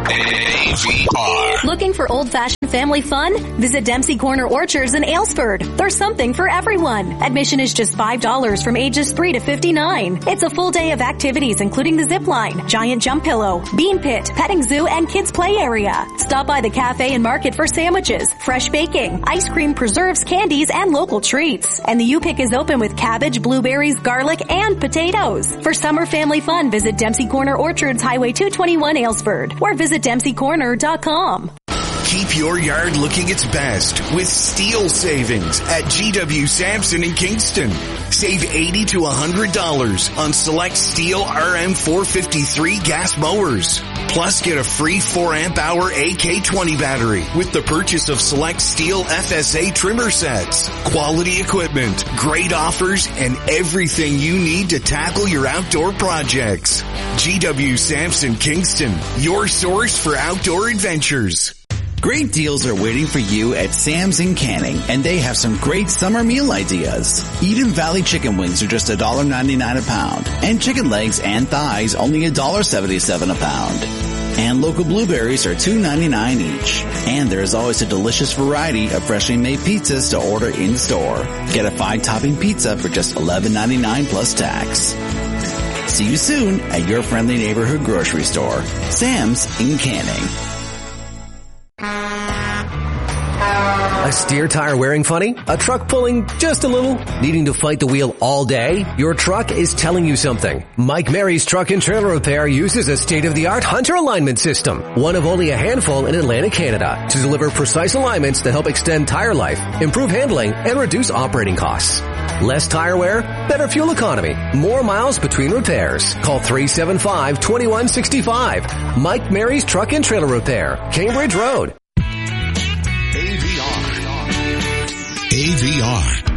AVR. Looking for old-fashioned family fun? Visit Dempsey Corner Orchards in Aylesford. There's something for everyone. Admission is just $5 from ages 3 to 59. It's a full day of activities including the zip line, giant jump pillow, bean pit, petting zoo, and kids play area. Stop by the cafe and market for sandwiches, fresh baking, ice cream, preserves, candies, and local treats. And the U-Pick is open with cabbage, blueberries, garlic, and potatoes. For summer family fun, visit Dempsey Corner Orchards, Highway 221, Aylesford, or visit DempseyCorner.com. Keep your yard looking its best with steel savings at GW Sampson in Kingston. Save $80 to $100 on select steel RM453 gas mowers. Plus get a free 4-amp-hour AK20 battery with the purchase of select steel FSA trimmer sets. Quality equipment, great offers, and everything you need to tackle your outdoor projects. GW Sampson Kingston, your source for outdoor adventures. Great deals are waiting for you at Sam's in Canning, and they have some great summer meal ideas. Eden Valley chicken wings are just $1.99 a pound, and chicken legs and thighs only $1.77 a pound. And local blueberries are $2.99 each. And there is always a delicious variety of freshly made pizzas to order in store. Get a 5-topping pizza for just $11.99 plus tax. See you soon at your friendly neighborhood grocery store, Sam's in Canning. A steer tire wearing funny? A truck pulling just a little? Needing to fight the wheel all day? Your truck is telling you something. Mike Mary's Truck and Trailer Repair uses a state-of-the-art Hunter alignment system, one of only a handful in Atlantic Canada, to deliver precise alignments that help extend tire life, improve handling, and reduce operating costs. Less tire wear, better fuel economy, more miles between repairs. Call 375-2165. Mike Mary's Truck and Trailer Repair, Cambridge Road. AVR.